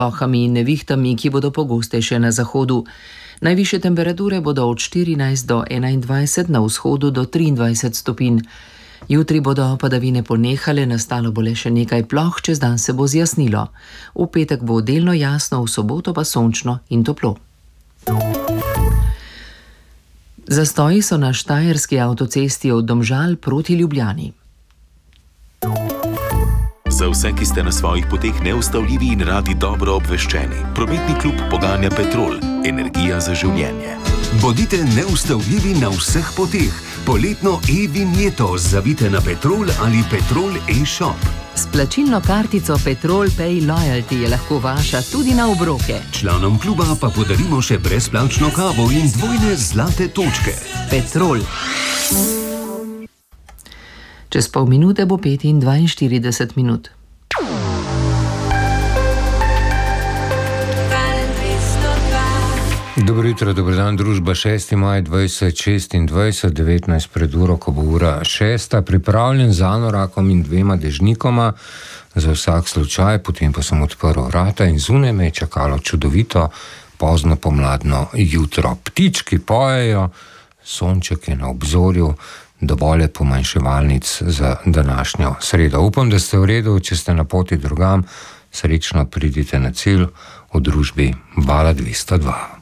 plohami in nevihtami, ki bodo pogostejše na zahodu. Najvišje temperature bodo od 14 do 21, na vzhodu do 23 stopinj. Jutri bodo padavine ponehale, nastalo bo le še nekaj ploh, čez dan se bo zjasnilo. V petek bo delno jasno, v soboto pa sončno in toplo. Zastoji so na štajerski avtocesti od Domžal proti Ljubljani. Za vse, ki ste na svojih poteh neustavljivi in radi dobro obveščeni, prometni klub poganja Petrol, energija za življenje. Bodite neustavljivi na vseh poteh. Poletno e-vinjeto zavite na Petrol ali Petrol e-shop. S plačilno kartico Petrol Pay Loyalty je lahko vaša tudi na obroke. Članom kluba pa podarimo še brezplačno kavo in dvojne zlate točke. Petrol. Čez pol minute bo 5:42 minut. Dobro jutro, dober dan, družba 6. maj 2026, 19 pred uro, ko bo ura 6. Pripravljen z anorakom in 2 dežnikoma za vsak slučaj, potem pa sem odprl vrata in zunaj me je čakalo čudovito pozno pomladno jutro. Ptički pojejo, sonček je na obzorju, dovolj je pomanjševalnic za današnjo sredo. Upam, da ste v redu, če ste na poti drugam, srečno pridite na cilj v družbi Vala 202.